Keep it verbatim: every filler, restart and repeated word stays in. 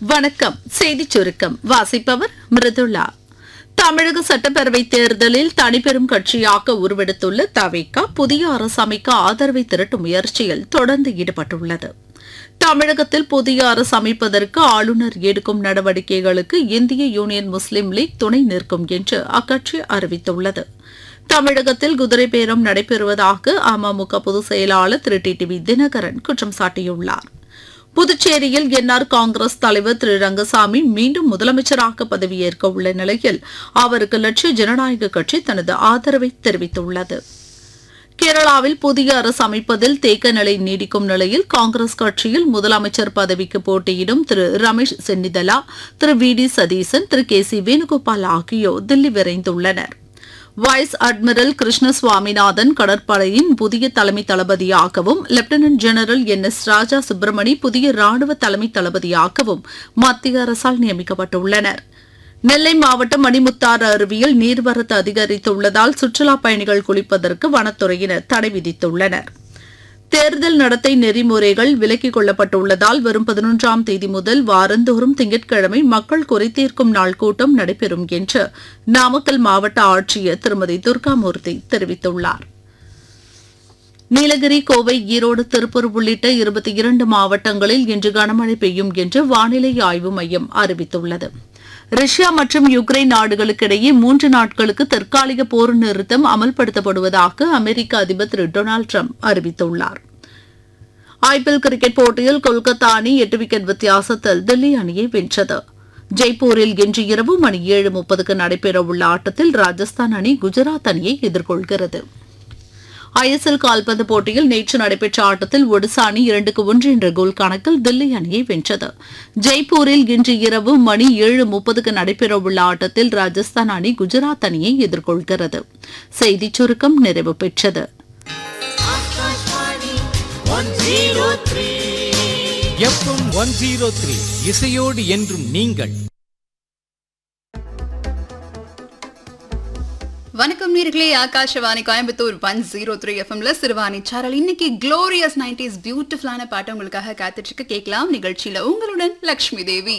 வணக்கம். செய்திச் சுருக்கம் வாசிப்பவர் மிருதுளா. தமிழக சட்டப்பேரவைத் தேர்தலில் தனிப்பெரும் கட்சியாக உருவெடுத்துள்ள தவிக புதிய அரசு அமைக்க ஆதரவை திரட்டும் முயற்சியில் தொடர்ந்து ஈடுபட்டுள்ளது. தமிழகத்தில் புதிய அரசு அமைப்பதற்கு ஆளுநர் எடுக்கும் நடவடிக்கைகளுக்கு இந்திய யூனியன் முஸ்லீம் லீக் துணை நிற்கும் என்று அக்கட்சி அறிவித்துள்ளது. தமிழகத்தில் குதிரை பேரம் நடைபெறுவதாக அமமுக பொதுச் செயலாளர் திரு டி டி வி தினகரன் குற்றம் சாட்டியுள்ளார். புதுச்சேரியில் என்ஆர் காங்கிரஸ் தலைவர் திரு ரங்கசாமி மீண்டும் முதலமைச்சராக பதவியேற்க உள்ள நிலையில் அவருக்கு லட்சிய ஜனநாயக கட்சி தனது ஆதரவை தெரிவித்துள்ளது. கேரளாவில் புதிய அரசு அமைப்பதில் தேக்க நிலை நீடிக்கும் நிலையில் காங்கிரஸ் கட்சியில் முதலமைச்சர் பதவிக்கு போட்டியிடும் திரு ரமேஷ் சென்னிதலா, திரு we D Satheesan, Thiru K C Venugopal ஆகியோர் தில்லி விரைந்துள்ளனர். வைஸ் அட்மிரல் கிருஷ்ண சுவாமிநாதன் கடற்படையின் புதிய தலைமை தளபதியாகவும், லெப்டினன்ட் ஜெனரல் என் எஸ் ராஜா சுப்பிரமணி புதிய ராணுவ தலைமை தளபதியாகவும் மத்திய அரசால் நியமிக்கப்பட்டுள்ளனர். நெல்லை மாவட்டம் மணிமுத்தாறு அருவியில் நீர்வரத்து அதிகரித்துள்ளதால் சுற்றுலாப் பயணிகள் குளிப்பதற்கு வனத்துறையினர் தடை விதித்துள்ளனர். தேர்தல் நடத்தை நெறிமுறைகள் விலக்கிக் கொள்ளப்பட்டுள்ளதால் வரும் பதினொன்றாம் தேதி முதல் வாரந்தோறும் திங்கட்கிழமை மக்கள் குறைதீர்க்கும் நாள் கூட்டம் நடைபெறும் என்று நாமக்கல் மாவட்ட ஆட்சியர் திருமதி துர்காமூர்த்தி தெரிவித்துள்ளார். நீலகிரி, கோவை, ஈரோடு, திருப்பூர் உள்ளிட்ட இருபத்தி இரண்டு மாவட்டங்களில் இன்று கனமழை பெய்யும் என்று வானிலை ஆய்வு மையம் அறிவித்துள்ளது. ரஷ்யா மற்றும் யுக்ரைன் நாடுகளுக்கிடையே மூன்று நாட்களுக்கு தற்காலிக போர் நிறுத்தம் அமல்படுத்தப்படுவதாக அமெரிக்க அதிபர் திரு டொனால்டு டிரம்ப் அறிவித்துள்ளார். ஐ பி எல் கிரிக்கெட் போட்டியில் கொல்கத்தா அணி எட்டு விக்கெட் வித்தியாசத்தில் தில்லி அணியை வென்றது. ஜெய்ப்பூரில் இன்று இரவு மணி ஏழு முப்பதுக்கு நடைபெறவுள்ள ஆட்டத்தில் ராஜஸ்தான் அணி குஜராத் அணியை எதிர்கொள்கிறது. ஐ எஸ் எல் கால்பந்து போட்டியில் நேற்று நடைபெற்ற ஆட்டத்தில் ஒடிசா அணி இரண்டுக்கு ஒன்று என்ற கோல் கணக்கில் தில்லி அணியை வென்றது. ஜெய்ப்பூரில் இன்று இரவு மணி ஏழு முப்பதுக்கு நடைபெறவுள்ள ஆட்டத்தில் ராஜஸ்தான் அணி குஜராத் அணியை எதிர்கொள்கிறது. செய்திச் சுருக்கம் நிறைவு பெற்றது. இசையோடு என்றும் நீங்கள். வணக்கம் நேர்களே, Akashvani Coimbatore one zero three எஃப்எம்ல சிறுவாணி சாரல். இன்னைக்கு க்ளோரியஸ் நைன்டிஸ் பியூட்டிஃபுல்லான பாட்டு உங்களுக்காக காத்துட்டு கேட்கலாம். நிகழ்ச்சியில உங்களுடன் லக்ஷ்மி தேவி.